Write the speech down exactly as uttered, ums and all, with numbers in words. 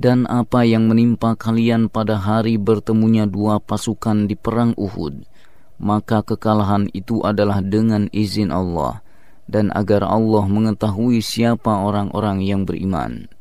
Dan apa yang menimpa kalian pada hari bertemunya dua pasukan di perang Uhud, maka kekalahan itu adalah dengan izin Allah, dan agar Allah mengetahui siapa orang-orang yang beriman.